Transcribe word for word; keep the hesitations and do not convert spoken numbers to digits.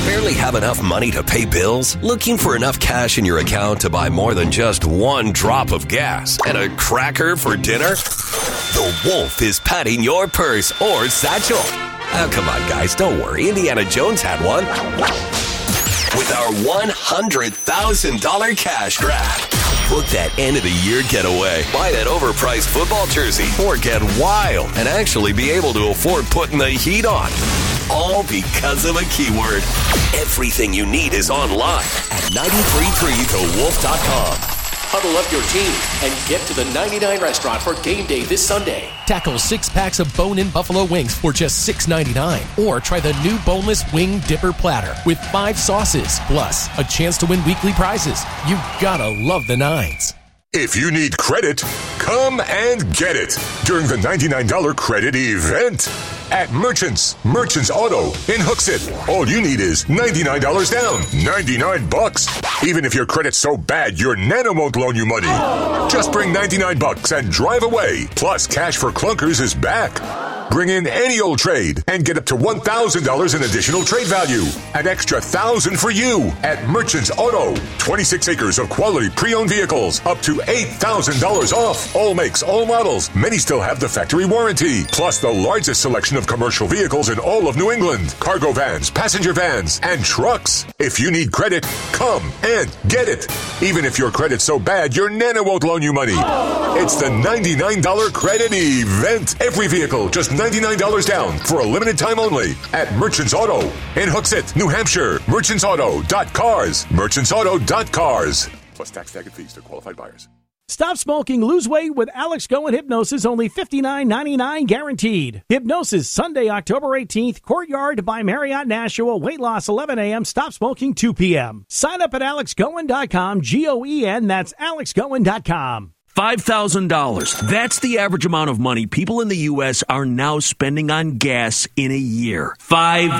Barely have enough money to pay bills? Looking for enough cash in your account to buy more than just one drop of gas and a cracker for dinner? The Wolf is patting your purse or satchel. Oh, come on, guys, don't worry. Indiana Jones had one. With our one hundred thousand dollars cash grab. Book that end-of-the-year getaway. Buy that overpriced football jersey. Or get wild and actually be able to afford putting the heat on. All because of a keyword. Everything you need is online at nine three three the wolf dot com. Huddle up your team and get to the ninety-nine restaurant for game day this Sunday. Tackle six packs of bone-in buffalo wings for just six ninety-nine. Or try the new boneless wing dipper platter with five sauces. Plus, a chance to win weekly prizes. You gotta love the nines. If you need credit, come and get it during the ninety-nine dollars credit event at Merchants. Merchants Auto in Hooksett. All you need is ninety-nine dollars down. ninety-nine bucks. Even if your credit's so bad, your Nano won't loan you money. Just bring ninety-nine bucks and drive away. Plus, Cash for Clunkers is back. Bring in any old trade and get up to one thousand dollars in additional trade value. An extra one thousand dollars for you at Merchants Auto. twenty-six acres of quality pre-owned vehicles. Up to eight thousand dollars off. All makes, all models. Many still have the factory warranty. Plus the largest selection of commercial vehicles in all of New England. Cargo vans, passenger vans, and trucks. If you need credit, come and get it. Even if your credit's so bad, your Nana won't loan you money. It's the ninety-nine dollars credit event. Every vehicle, just ninety-nine dollars down for a limited time only at Merchants Auto in Hooksett, New Hampshire. Merchants Auto dot cars. Merchants Auto dot cars. Plus tax, tag, and fees to qualified buyers. Stop smoking, lose weight with Alex Goen Hypnosis, only fifty-nine ninety-nine guaranteed. Hypnosis, Sunday, October eighteenth, Courtyard by Marriott Nashua. Weight loss eleven a.m., stop smoking two p.m. Sign up at alex goen dot com, G O E N, that's alex goen dot com. five thousand dollars. That's the average amount of money people in the U S are now spending on gas in a year. Five